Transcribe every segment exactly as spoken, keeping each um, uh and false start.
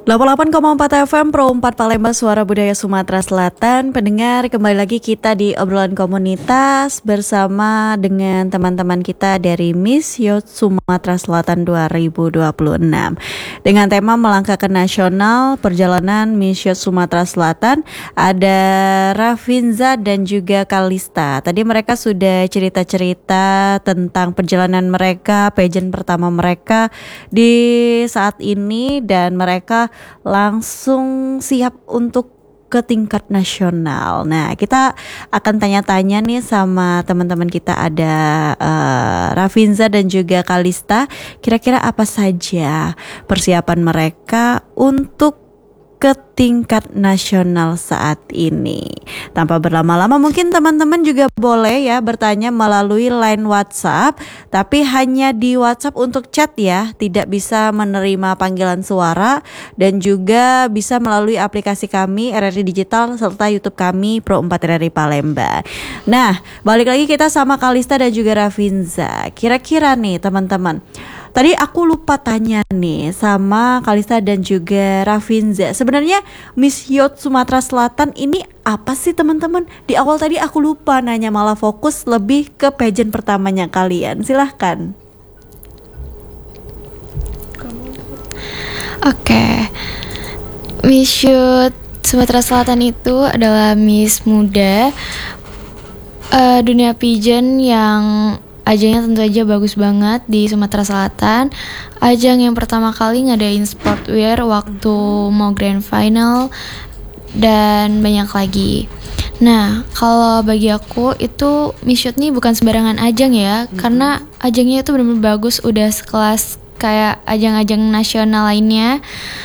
delapan puluh delapan koma empat F M Pro empat Palembang, Suara Budaya Sumatera Selatan. Pendengar, kembali lagi kita di obrolan komunitas bersama dengan teman-teman kita dari Miss Youth Sumatera Selatan dua ribu dua puluh enam. Dengan tema melangkah ke nasional, perjalanan Miss Youth Sumatera Selatan. Ada Rafinza dan juga Kalista. Tadi mereka sudah cerita-cerita tentang perjalanan mereka, pageant pertama mereka di saat ini, dan mereka langsung siap untuk ke tingkat nasional. Nah, kita akan tanya-tanya nih sama teman-teman kita, ada uh, Rafinza dan juga Kalista. Kira-kira apa saja persiapan mereka untuk ke tingkat nasional saat ini? Tanpa berlama-lama, mungkin teman-teman juga boleh ya bertanya melalui line WhatsApp, tapi hanya di WhatsApp untuk chat ya, tidak bisa menerima panggilan suara, dan juga bisa melalui aplikasi kami R R I Digital serta YouTube kami Pro empat R R I Palembang. Nah, balik lagi kita sama Kalista dan juga Rafinza. Kira-kira nih teman-teman, tadi aku lupa tanya nih sama Kalista dan juga Rafinza. Sebenarnya Miss Youth Sumatera Selatan ini apa sih teman-teman? Di awal tadi aku lupa nanya, malah fokus lebih ke pageant pertamanya kalian. Silahkan. Oke, okay. Miss Youth Sumatera Selatan itu adalah Miss muda uh, dunia pageant yang ajangnya tentu aja bagus banget di Sumatera Selatan. Ajang yang pertama kali ngadain sportwear waktu mau grand final, dan banyak lagi. Nah, kalau bagi aku itu Miss Youth nih bukan sembarangan ajang ya, mm-hmm. karena ajangnya itu benar-benar bagus, udah sekelas kayak ajang-ajang nasional lainnya.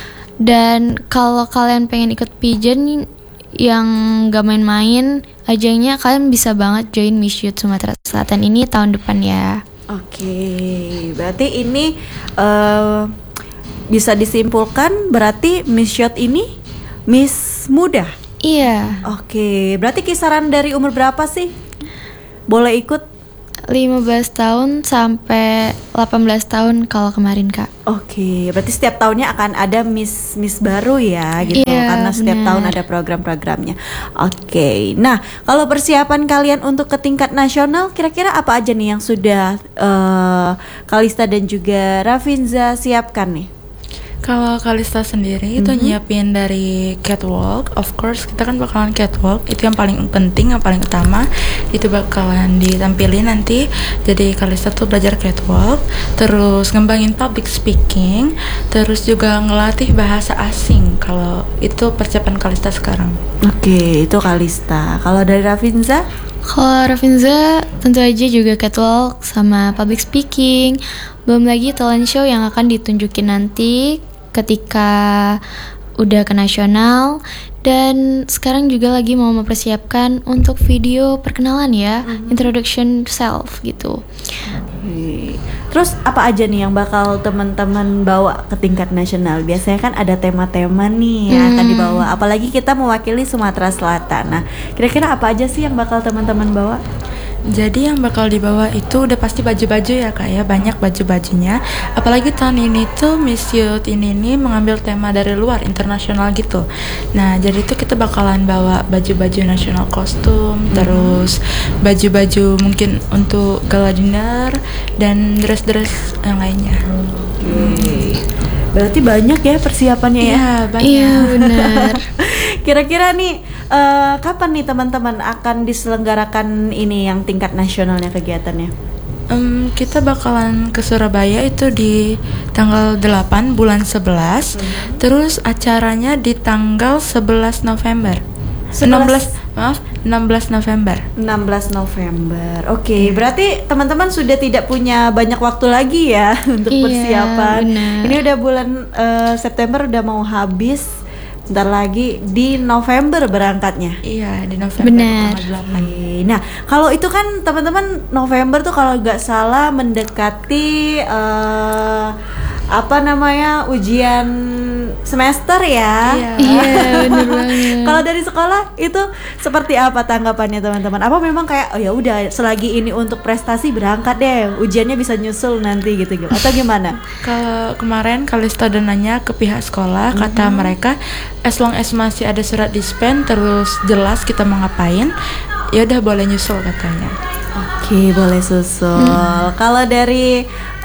Dan kalau kalian pengen ikut pageant yang gak main-main ajangnya, kalian bisa banget join Miss Youth Sumatera Selatan ini tahun depan ya. Oke, berarti ini uh, bisa disimpulkan berarti Miss Youth ini Miss muda. Iya. Oke, berarti kisaran dari umur berapa sih boleh ikut? lima belas tahun sampai delapan belas tahun kalau kemarin, Kak. Oke, berarti setiap tahunnya akan ada Miss Miss baru ya gitu, iya, karena setiap bener. tahun ada program-programnya. Oke. Nah, kalau persiapan kalian untuk ke tingkat nasional, kira-kira apa aja nih yang sudah uh, Kalista dan juga Rafinza siapkan nih? Kalau Kalista sendiri mm-hmm. itu nyiapin dari catwalk. Of course kita kan bakalan catwalk, itu yang paling penting, yang paling utama. Itu bakalan ditampilin nanti. Jadi Kalista tuh belajar catwalk, terus ngembangin public speaking, terus juga ngelatih bahasa asing. Kalau itu persiapan Kalista sekarang. Oke, itu Kalista. Kalau dari Rafinza? Kalau Rafinza tentu aja juga catwalk sama public speaking. Belum lagi talent show yang akan ditunjukin nanti ketika udah ke nasional. Dan sekarang juga lagi mau mempersiapkan untuk video perkenalan ya, mm-hmm. introduction self gitu. Okay. Terus apa aja nih yang bakal teman-teman bawa ke tingkat nasional? Biasanya kan ada tema-tema nih yang hmm. akan dibawa, apalagi kita mewakili Sumatera Selatan. Nah, kira-kira apa aja sih yang bakal teman-teman bawa? Jadi yang bakal dibawa itu udah pasti baju-baju ya Kak ya, banyak baju-bajunya. Apalagi tahun ini tuh Miss Youth ini nih mengambil tema dari luar, internasional gitu. Nah jadi itu kita bakalan bawa baju-baju nasional kostum, hmm. terus baju-baju mungkin untuk gala dinner, dan dress-dress yang lainnya. Oke, okay. Berarti banyak ya persiapannya ya? Iya banyak. Iya benar. Kira-kira nih uh, kapan nih teman-teman akan diselenggarakan ini yang tingkat nasionalnya kegiatannya? Um, kita bakalan ke Surabaya itu di tanggal delapan bulan sebelas. Hmm. Terus acaranya di tanggal sebelas November. enam belas maaf enam belas November. enam belas November. Oke, okay, berarti teman-teman sudah tidak punya banyak waktu lagi ya untuk iya, persiapan. Bener. Ini udah bulan uh, September udah mau habis. Bentar lagi di November berangkatnya. Iya, di November. Benar. Nah, kalau itu kan teman-teman November tuh kalau nggak salah mendekati uh, apa namanya ujian semester ya. Iya. Iya, bener banget. Kalau dari sekolah itu seperti apa tanggapannya teman-teman? Apa memang kayak oh ya udah selagi ini untuk prestasi berangkat deh, ujiannya bisa nyusul nanti gitu gitu atau gimana? Kalau kemarin Kalista udah nanya ke pihak sekolah, kata mereka as long as masih ada surat dispen terus jelas kita mau ngapain, ya udah boleh nyusul katanya. Oke, boleh susul. Kalau dari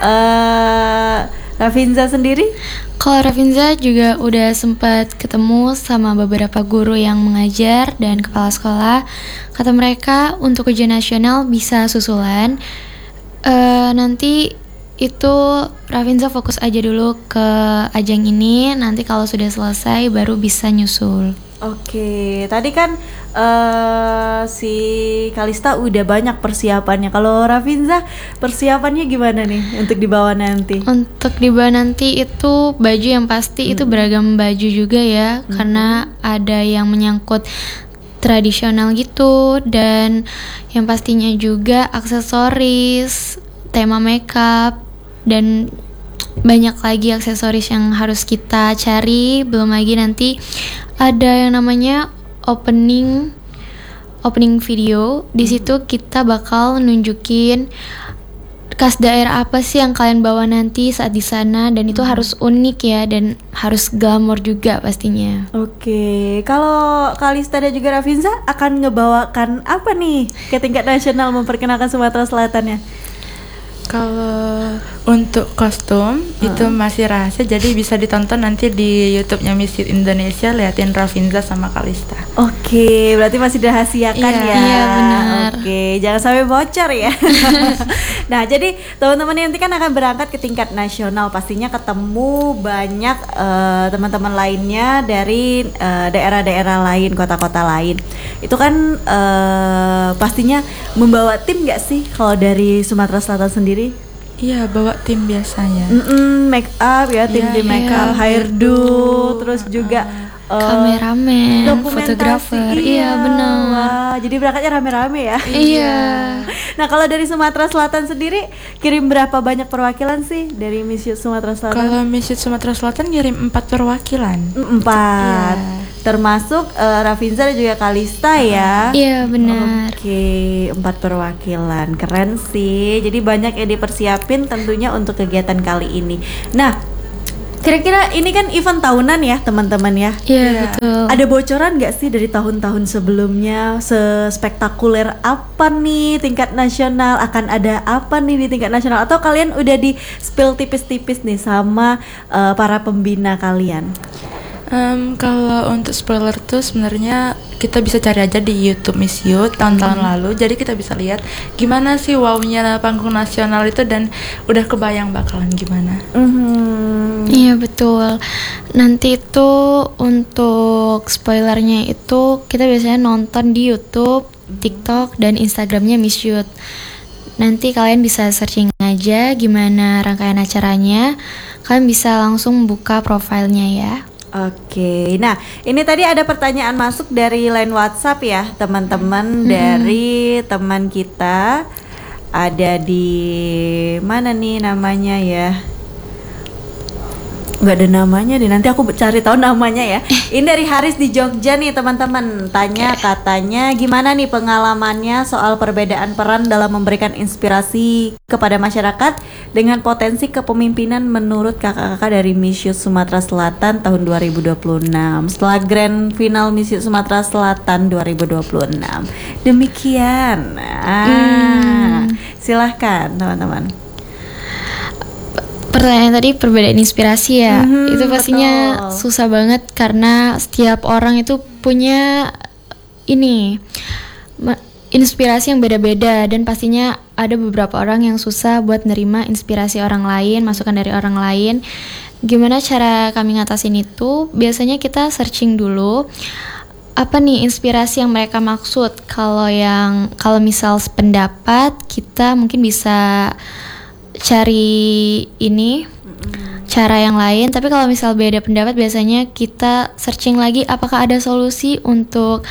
uh, Rafinza sendiri? Kalau Rafinza juga udah sempat ketemu sama beberapa guru yang mengajar dan kepala sekolah. Kata mereka untuk ujian nasional bisa susulan. Uh, nanti itu Rafinza fokus aja dulu ke ajang ini. Nanti kalau sudah selesai baru bisa nyusul. Oke, tadi kan uh, si Kalista udah banyak persiapannya. Kalau Rafinza persiapannya gimana nih untuk dibawa nanti? Untuk dibawa nanti itu baju yang pasti itu beragam baju juga ya, karena ada yang menyangkut tradisional gitu, dan yang pastinya juga aksesoris, tema makeup, dan banyak lagi aksesoris yang harus kita cari. Belum lagi nanti ada yang namanya opening opening video. Di situ kita bakal nunjukin khas daerah apa sih yang kalian bawa nanti saat di sana, dan itu harus unik ya, dan harus glamor juga pastinya. Oke, kalau Kalista dan juga Rafinza akan ngebawakan apa nih ke tingkat nasional memperkenalkan Sumatera Selatan ya? Kalau untuk kostum uh. itu masih rahasia, jadi bisa ditonton nanti di YouTube-nya Miss Youth Indonesia, liatin Rafinza sama Kalista. Oke, berarti masih dirahasiakan iya, ya. Iya, benar. Oke, jangan sampai bocor ya. Nah, jadi teman-teman nanti kan akan berangkat ke tingkat nasional, pastinya ketemu banyak uh, teman-teman lainnya dari uh, daerah-daerah lain, kota-kota lain. Itu kan uh, pastinya membawa tim nggak sih kalau dari Sumatera Selatan sendiri? Iya, bawa tim biasanya. Mm-mm, make up ya, tim Iya, di make iya, up, hairdo, terus juga uh, Kameramen, dokumentasi. fotografer. Iya, Iya, benar. Wah, jadi berangkatnya rame-rame ya. Iya. Nah, kalau dari Sumatera Selatan sendiri kirim berapa banyak perwakilan sih dari Miss Youth Sumatera Selatan? Kalau Miss Youth Sumatera Selatan ngirim empat perwakilan. Empat. Iya. Termasuk uh, Rafinza dan juga Kalista ya. Iya, benar. Oke, empat perwakilan. Keren sih. Jadi banyak yang dipersiapin tentunya untuk kegiatan kali ini. Nah, kira-kira ini kan event tahunan ya teman-teman ya. Iya, Iya. betul. Ada bocoran nggak sih dari tahun-tahun sebelumnya, sespektakuler apa nih tingkat nasional, akan ada apa nih di tingkat nasional, atau kalian udah di spill tipis-tipis nih sama uh, para pembina kalian? Um, kalau untuk spoiler tuh sebenarnya kita bisa cari aja di YouTube Miss Youth tahun-tahun lalu, jadi kita bisa lihat gimana sih wow-nya panggung nasional itu, dan udah kebayang bakalan gimana. Mhm. Iya, betul. Nanti itu untuk spoilernya itu kita biasanya nonton di YouTube, TikTok, dan Instagramnya Miss Youth. Nanti kalian bisa searching aja gimana rangkaian acaranya. Kalian bisa langsung buka profilnya ya. Oke, nah ini tadi ada pertanyaan masuk dari line WhatsApp ya teman-teman, dari teman kita, ada di mana nih namanya ya? Nggak ada namanya deh, nanti aku cari tahu namanya ya. Ini dari Haris di Jogja nih teman-teman, tanya katanya gimana nih pengalamannya soal perbedaan peran dalam memberikan inspirasi kepada masyarakat dengan potensi kepemimpinan menurut kakak-kakak dari Miss Youth Sumatera Selatan tahun dua ribu dua puluh enam setelah grand final Miss Youth Sumatera Selatan dua ribu dua puluh enam. Demikian. Ah, silahkan teman-teman. Pertanyaan tadi perbedaan inspirasi ya, Mhm, itu pastinya betul. susah banget karena setiap orang itu punya ini ma- inspirasi yang beda-beda, dan pastinya ada beberapa orang yang susah buat nerima inspirasi orang lain, masukan dari orang lain. Gimana cara kami ngatasin itu? Biasanya kita searching dulu apa nih inspirasi yang mereka maksud. Kalau yang kalau misal pendapat, kita mungkin bisa cari ini cara yang lain, tapi kalau misal beda pendapat biasanya kita searching lagi apakah ada solusi untuk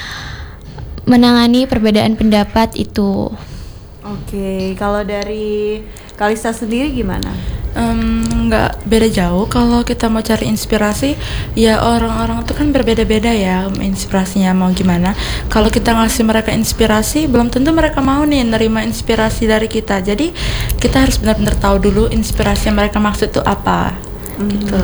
menangani perbedaan pendapat itu. Oke, kalau dari Kalista sendiri gimana? Um, nggak beda jauh. Kalau kita mau cari inspirasi, ya orang-orang tuh kan berbeda-beda ya inspirasinya mau gimana. Kalau kita ngasih mereka inspirasi, belum tentu mereka mau nih nerima inspirasi dari kita. Jadi kita harus benar-benar tahu dulu inspirasi yang mereka maksud itu apa. Hmm. Gitu.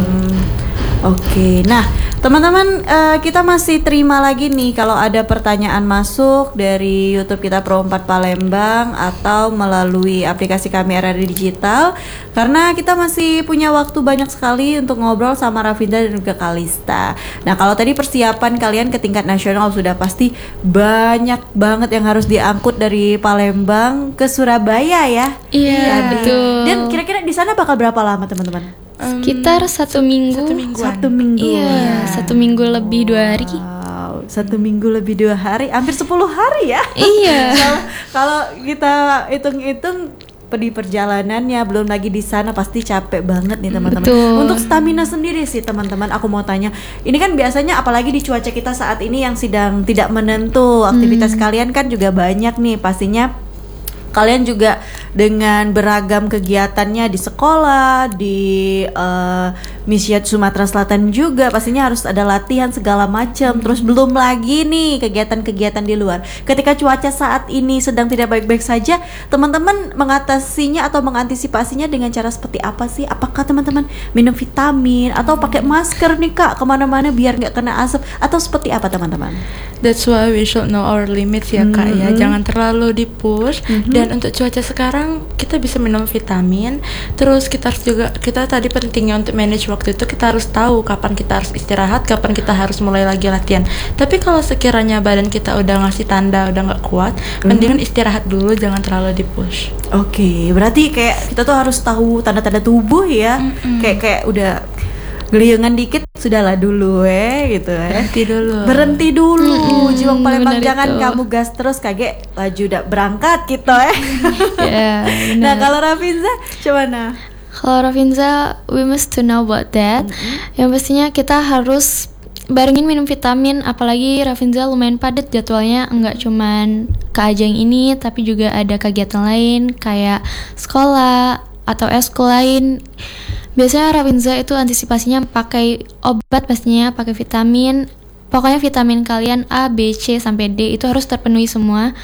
Oke, nah teman-teman uh, kita masih terima lagi nih kalau ada pertanyaan masuk dari YouTube kita Pro empat Palembang atau melalui aplikasi kami R R D Digital, karena kita masih punya waktu banyak sekali untuk ngobrol sama Rafinda dan juga Kalista. Nah kalau tadi persiapan kalian ke tingkat nasional sudah pasti banyak banget yang harus diangkut dari Palembang ke Surabaya ya. Iya, betul. Dan kira-kira di sana bakal berapa lama teman-teman? Sekitar um, satu minggu. Satu mingguan. Satu minggu. Iya, ya. Satu minggu lebih dua hari. Wow, satu minggu lebih dua hari, hampir sepuluh hari ya. Iya. Kalau kalau kita hitung-hitung di perjalanannya, belum lagi di sana pasti capek banget nih teman-teman. Betul. Untuk stamina sendiri sih teman-teman, aku mau tanya, ini kan biasanya apalagi di cuaca kita saat ini yang sedang tidak menentu, aktivitas hmm. kalian kan juga banyak nih pastinya. Kalian juga dengan beragam kegiatannya di sekolah, di uh, Miss Youth Sumatera Selatan juga pastinya harus ada latihan segala macam. Terus belum lagi nih kegiatan-kegiatan di luar. Ketika cuaca saat ini sedang tidak baik-baik saja, teman-teman mengatasinya atau mengantisipasinya dengan cara seperti apa sih? Apakah teman-teman minum vitamin atau pakai masker nih Kak kemana-mana biar nggak kena asap, atau seperti apa teman-teman? That's why we should know our limits ya Kak mm-hmm. ya. Jangan terlalu di-push. Mm-hmm. Dan untuk cuaca sekarang kita bisa minum vitamin. Terus kita harus juga, kita tadi pentingnya untuk manage waktu itu kita harus tahu kapan kita harus istirahat, kapan kita harus mulai lagi latihan. Tapi kalau sekiranya badan kita udah ngasih tanda udah nggak kuat, mm-hmm. mendingan istirahat dulu, jangan terlalu di-push. Oke, okay, berarti kayak kita tuh harus tahu tanda-tanda tubuh ya. Mm-hmm. Kayak kayak udah geliungan dikit, sudahlah dulu eh gitu eh. Berhenti dulu. Berhenti dulu. Hmm, Jiwang Palembang jangan itu. Kamu gas terus kaget laju udah berangkat gitu eh. Yeah, nah, kalau Rafinza coba nah. Kalau Rafinza, we must to know about that. Mm-hmm. Yang pastinya kita harus barengin minum vitamin, apalagi Rafinza lumayan padat jadwalnya, enggak cuman ke ajang ini tapi juga ada kegiatan lain kayak sekolah atau eskul lain. Biasanya Rafinza itu antisipasinya pakai obat, pastinya pakai vitamin. Pokoknya vitamin kalian A, B, C sampai D itu harus terpenuhi semua.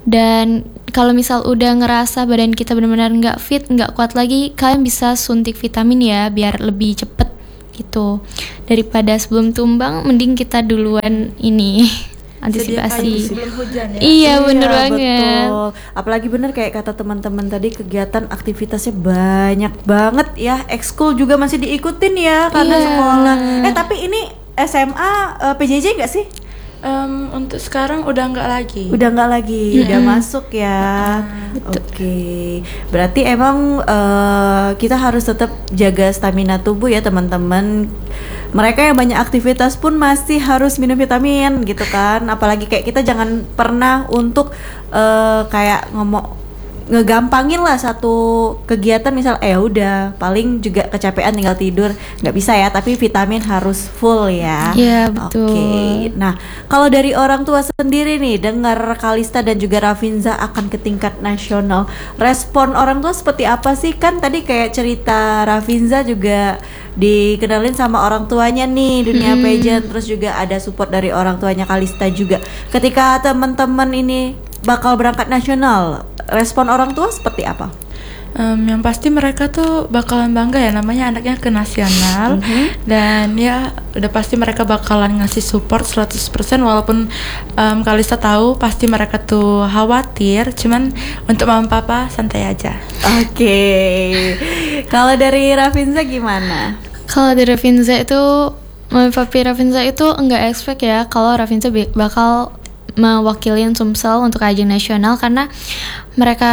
Dan kalau misal udah ngerasa badan kita benar-benar nggak fit, nggak kuat lagi, kalian bisa suntik vitamin ya biar lebih cepet gitu. Daripada sebelum tumbang, mending kita duluan ini antisipasi sebelum hujan ya. Iya, bener iya, banget. Betul. Apalagi bener kayak kata teman-teman tadi, kegiatan aktivitasnya banyak banget ya. Ekskul juga masih diikutin ya karena iya. sekolah. Eh tapi ini S M A uh, P J J nggak sih? Um, untuk sekarang udah nggak lagi. Udah nggak lagi, mm-hmm. udah masuk ya. Oke, okay. Berarti emang uh, kita harus tetap jaga stamina tubuh ya teman-teman. Mereka yang banyak aktivitas pun masih harus minum vitamin gitu kan. Apalagi kayak kita jangan pernah untuk uh, kayak ngomong ngegampangin lah satu kegiatan, misal eh udah paling juga kecapean tinggal tidur, nggak bisa ya, tapi vitamin harus full ya. Iya betul. Oke, okay. Nah kalau dari orang tua sendiri nih dengar Kalista dan juga Rafinza akan ke tingkat nasional, respon orang tua seperti apa sih? Kan tadi kayak cerita Rafinza juga dikenalin sama orang tuanya nih dunia hmm. pageant, terus juga ada support dari orang tuanya Kalista juga. Ketika teman-teman ini bakal berangkat nasional, respon orang tua seperti apa? Um, yang pasti mereka tuh bakalan bangga ya, namanya anaknya ke nasional. Mm-hmm. Dan ya udah pasti mereka bakalan ngasih support seratus persen. Walaupun um, Kalista tahu pasti mereka tuh khawatir, cuman untuk mama papa santai aja. Oke, okay. Kalau dari Rafinza gimana? Kalau dari Rafinza itu, mama papi Rafinza itu enggak expect ya kalau Rafinza bakal mewakilin Sumsel untuk ajang nasional, karena mereka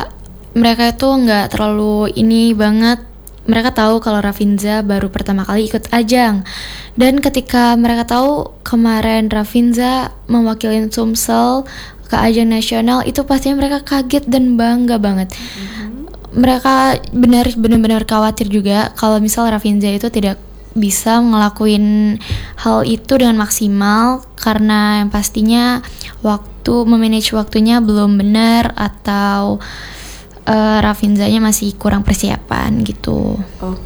mereka itu nggak terlalu ini banget. Mereka tahu kalau Rafinza baru pertama kali ikut ajang, dan ketika mereka tahu kemarin Rafinza mewakilin Sumsel ke ajang nasional, itu pastinya mereka kaget dan bangga banget. Mm-hmm. Mereka benar benar-benar khawatir juga kalau misal Rafinza itu tidak bisa ngelakuin hal itu dengan maksimal, karena yang pastinya waktu memanage waktunya belum benar, atau uh, Rafinzanya masih kurang persiapan gitu.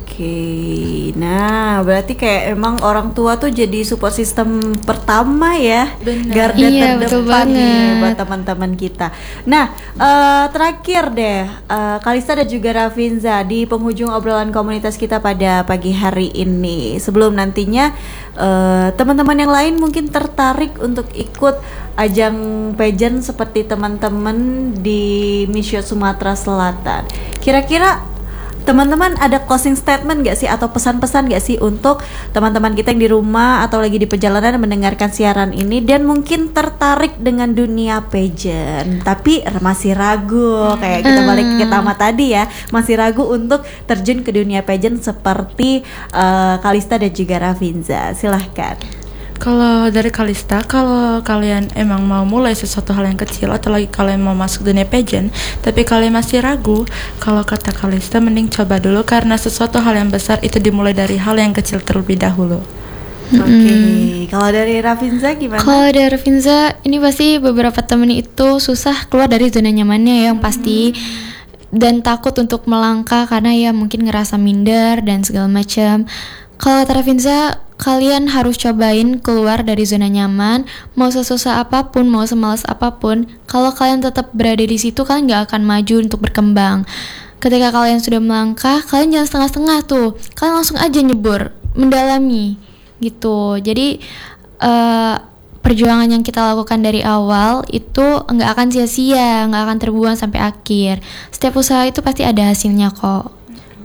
Oke, nah berarti kayak emang orang tua tuh jadi support system pertama ya, Bener. garda Iya, betul terdepan nih banget. buat teman-teman kita. Nah eh, terakhir deh, eh, Kalista dan juga Rafinza di penghujung obrolan komunitas kita pada pagi hari ini. Sebelum nantinya eh, teman-teman yang lain mungkin tertarik untuk ikut ajang pageant seperti teman-teman di Miss Youth Sumatera Selatan. Kira-kira teman-teman ada closing statement gak sih atau pesan-pesan gak sih untuk teman-teman kita yang di rumah atau lagi di perjalanan mendengarkan siaran ini dan mungkin tertarik dengan dunia pageant tapi masih ragu, kayak kita balik ke Tama tadi ya, masih ragu untuk terjun ke dunia pageant seperti uh, Kalista dan juga Rafinza. Silahkan. Kalau dari Kalista, kalau kalian emang mau mulai sesuatu hal yang kecil atau lagi kalian mau masuk dunia pageant tapi kalian masih ragu, kalau kata Kalista mending coba dulu karena sesuatu hal yang besar itu dimulai dari hal yang kecil terlebih dahulu. Oke, okay. Kalau dari Rafinza gimana? Kalau dari Rafinza, ini pasti beberapa temen itu susah keluar dari zona nyamannya ya, yang pasti, dan takut untuk melangkah karena ya mungkin ngerasa minder dan segala macam. Kalau kata Rafinza, kalian harus cobain keluar dari zona nyaman, mau sesusah apapun, mau semalas apapun. Kalau kalian tetap berada di situ, kalian gak akan maju untuk berkembang. Ketika kalian sudah melangkah, kalian jangan setengah-setengah tuh, kalian langsung aja nyebur, mendalami gitu. Jadi uh, perjuangan yang kita lakukan dari awal itu nggak akan sia-sia, nggak akan terbuang sampai akhir. Setiap usaha itu pasti ada hasilnya kok.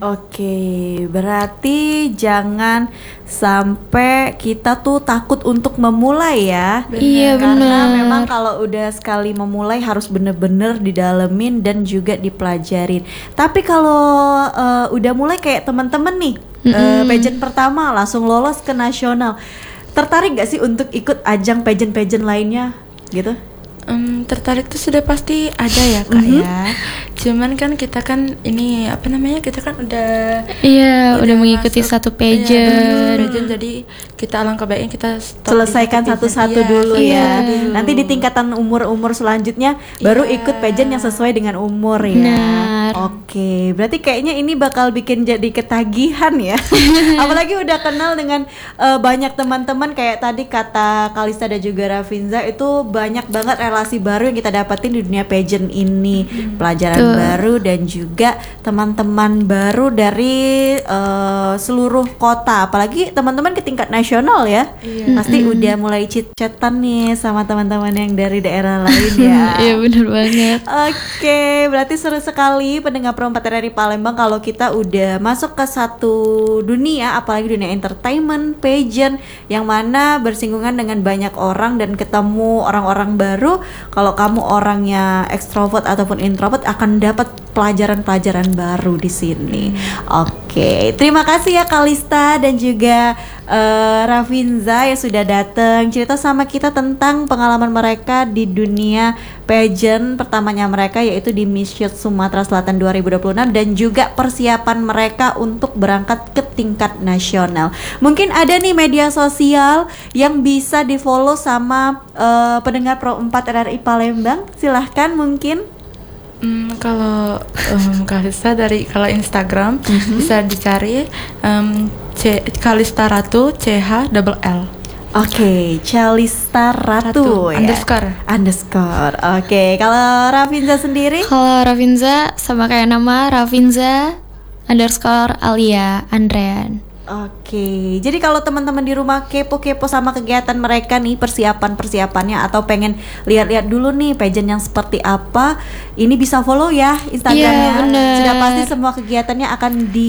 Oke, berarti jangan sampai kita tuh takut untuk memulai ya. Bener. Iya, Karena bener. memang kalau udah sekali memulai harus bener-bener didalemin dan juga dipelajarin. Tapi kalau uh, udah mulai kayak teman-teman nih, uh, pageant pertama langsung lolos ke nasional, tertarik gak sih untuk ikut ajang pageant-pageant lainnya gitu? Um, tertarik tuh sudah pasti ada ya kak Mhm. ya. Cuman kan kita kan ini apa namanya, kita kan udah Iya, udah mengikuti masuk- satu iya, pageant. pageant, jadi kita alangkah baiknya kita stop di Selesaikan satu satu-satu pageant. dulu Iya, ya. satu dulu. Nanti di tingkatan umur-umur selanjutnya baru Iya. ikut pageant yang sesuai dengan umur ya. Benar. Oke, berarti kayaknya ini bakal bikin jadi ketagihan ya. Apalagi udah kenal dengan eh, banyak teman-teman, kayak tadi kata Kalista dan juga Rafinza, itu banyak banget relasi baru yang kita dapetin di dunia pageant ini. Pelajaran Betul. baru dan juga teman-teman baru dari eh, seluruh kota. Apalagi teman-teman ke tingkat nasional ya. Iya. Pasti udah mulai chit-chatan nih sama teman-teman yang dari daerah lain ya. Iya, benar banget. Oke, berarti seru sekali pendengar Pro empat R R I Palembang kalau kita udah masuk ke satu dunia, apalagi dunia entertainment, pageant, yang mana bersinggungan dengan banyak orang dan ketemu orang-orang baru. Kalau kamu orangnya ekstrovert ataupun introvert akan dapat pelajaran-pelajaran baru di sini. Oke, terima kasih ya Kalista dan juga eh, Rafinza yang sudah datang cerita sama kita tentang pengalaman mereka di dunia pageant pertamanya mereka, yaitu di Miss Youth Sumatera Selatan dua ribu dua puluh enam, dan juga persiapan mereka untuk berangkat ke tingkat nasional. Mungkin ada nih media sosial yang bisa di follow sama eh, pendengar Pro empat R R I Palembang. Silahkan mungkin. Hmm, kalau um, Kalista dari kalau Instagram bisa dicari um, C, Kalista Ratu C H double L. Oke, Kalista Ratu, Ratu, ya. underscore. Underscore. Oke, kalau Rafinza sendiri? Kalau Rafinza sama kayak nama Rafinza underscore Alia Andrean. Oke, jadi kalau teman-teman di rumah kepo-kepo sama kegiatan mereka nih, persiapan-persiapannya, atau pengen lihat-lihat dulu nih pageant yang seperti apa, ini bisa follow ya Instagramnya. Iya, bener. Sudah pasti semua kegiatannya akan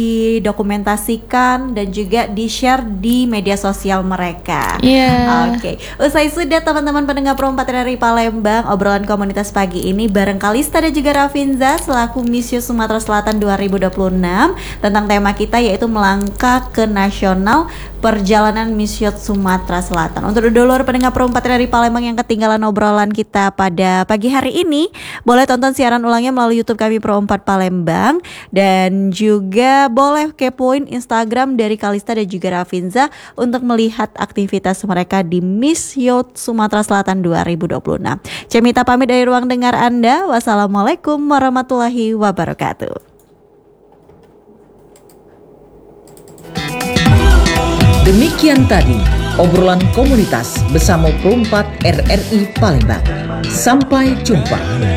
didokumentasikan dan juga di-share di media sosial mereka. Iya. Oke, usai sudah teman-teman pendengar Pro empat R R I Palembang, obrolan komunitas pagi ini bareng Kalista dan juga Rafinza selaku Miss Youth Sumatera Selatan dua ribu dua puluh enam tentang tema kita yaitu melangkah ke ke nasional perjalanan Miss Youth Sumatera Selatan. Untuk dulur pendengar perempat dari Palembang yang ketinggalan obrolan kita pada pagi hari ini, boleh tonton siaran ulangnya melalui YouTube kami Pro empat Palembang, dan juga boleh kepoin Instagram dari Kalista dan juga Rafinza untuk melihat aktivitas mereka di Miss Youth Sumatera Selatan dua ribu dua puluh enam. Cemita pamit dari ruang dengar Anda. Wassalamualaikum warahmatullahi wabarakatuh. Demikian tadi obrolan komunitas bersama Pro empat R R I Palembang. Sampai jumpa.